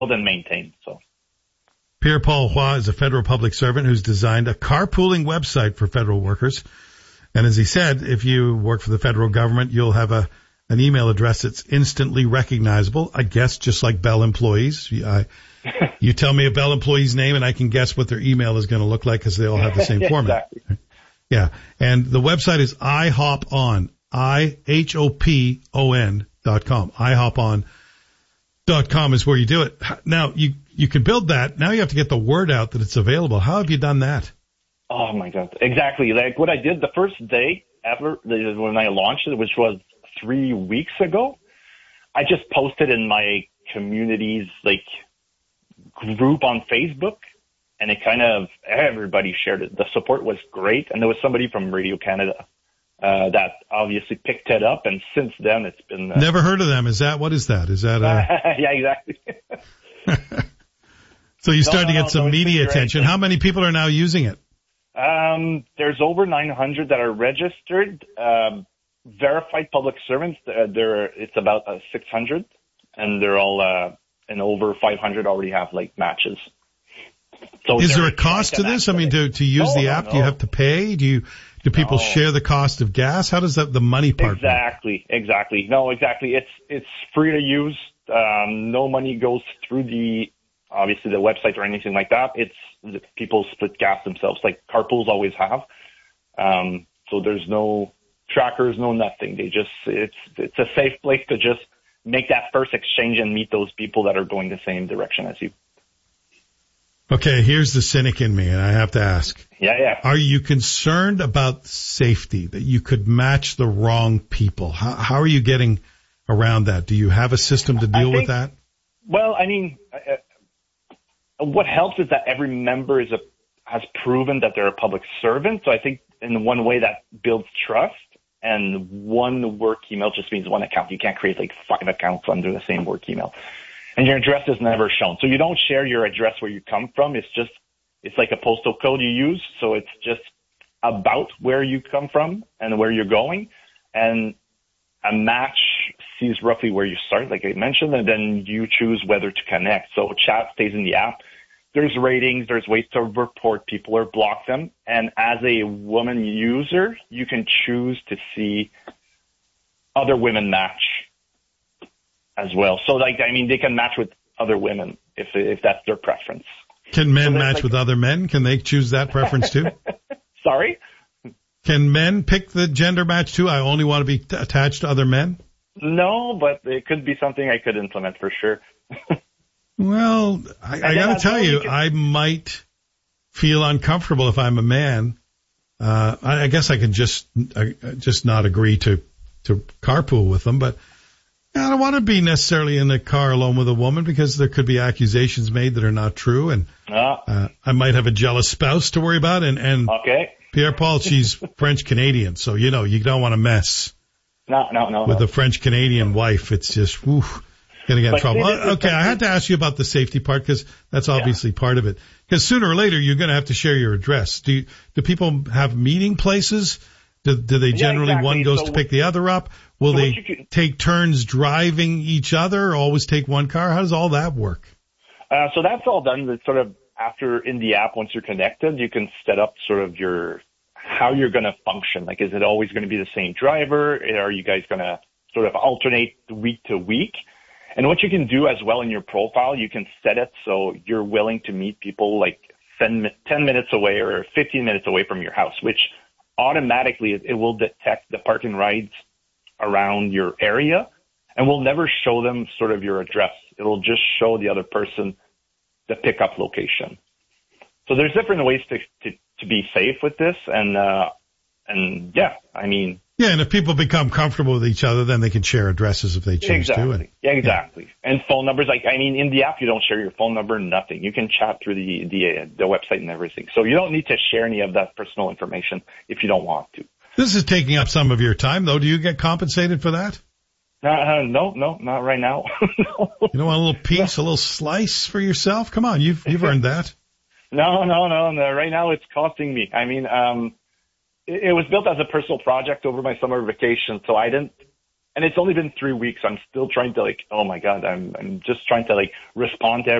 and maintained. So Pierre-Paul Roy is a federal public servant who's designed a carpooling website for federal workers. And as he said, if you work for the federal government, you'll have an email address that's instantly recognizable, I guess, just like Bell employees. You tell me a Bell employee's name and I can guess what their email is going to look like because they all have the same format. Exactly. Yeah. And the website is iHopOn, IHOPON.com. iHopOn.com is where you do it. Now, you can build that. Now you have to get the word out that it's available. How have you done that? Oh my God. Exactly. Like what I did the first day ever when I launched it, which was 3 weeks ago, I just posted in my community's group on Facebook, and it kind of everybody shared it. The support was great, and there was somebody from Radio Canada that obviously picked it up, and since then it's been never heard of them. What is that? Is that yeah, exactly. So you started to get some media attention. How many people are now using it? There's over 900 that are registered. Verified public servants, it's about 600, and they're all, and over 500 already have matches. So is there a cost to this? I mean, to use the app, do you have to pay? Do people share the cost of gas? How does the money part work? Exactly. No, exactly. It's free to use. No money goes through obviously the website or anything like that. People split gas themselves, like carpools always have. So there's no trackers, no nothing. It's a safe place to just make that first exchange and meet those people that are going the same direction as you. Okay, here's the cynic in me, and I have to ask. Yeah. Are you concerned about safety, that you could match the wrong people? How are you getting around that? Do you have a system to deal with that? Well, I mean, what helps is that every member has proven that they're a public servant. So I think in one way that builds trust. And one work email just means one account. You can't create 5 accounts under the same work email. And your address is never shown. So you don't share your address where you come from. It's like a postal code you use. So it's just about where you come from and where you're going. And a match sees roughly where you start, like I mentioned, and then you choose whether to connect. So chat stays in the app. There's ratings, there's ways to report people or block them. And as a woman user, you can choose to see other women match as well. So they can match with other women if that's their preference. Can men match with other men? Can they choose that preference too? Sorry? Can men pick the gender match too? I only want to be attached to other men? No, but it could be something I could implement for sure. Well, I got to tell you, I might feel uncomfortable if I'm a man. I guess I can just not agree to carpool with them, but I don't want to be necessarily in the car alone with a woman because there could be accusations made that are not true, and I might have a jealous spouse to worry about. And okay. Pierre-Paul, she's French-Canadian, so you don't want to mess with a French-Canadian wife. It's just, going to get in trouble. Okay, I had to ask you about the safety part because that's obviously part of it. Because sooner or later you're going to have to share your address. Do people have meeting places? Do they generally one goes to pick the other up? Will they take turns driving each other? Or always take one car? How does all that work? So that's all done. It's sort of after in the app. Once you're connected, you can set up sort of how you're going to function. Like, is it always going to be the same driver? Are you guys going to sort of alternate week to week? And what you can do as well in your profile, you can set it so you're willing to meet people 10 minutes away or 15 minutes away from your house, which automatically it will detect the park and rides around your area and will never show them sort of your address. It'll just show the other person the pickup location. So there's different ways to be safe with this. Yeah, and if people become comfortable with each other, then they can share addresses if they choose to. Yeah, exactly. And phone numbers, in the app, you don't share your phone number, nothing. You can chat through the website and everything. So you don't need to share any of that personal information if you don't want to. This is taking up some of your time, though. Do you get compensated for that? No, not right now. No. You don't want a little piece, a little slice for yourself? Come on, you've earned that. No. Right now it's costing me. It was built as a personal project over my summer vacation, so I didn't And it's only been 3 weeks. I'm still trying to oh my God, I'm just trying to respond to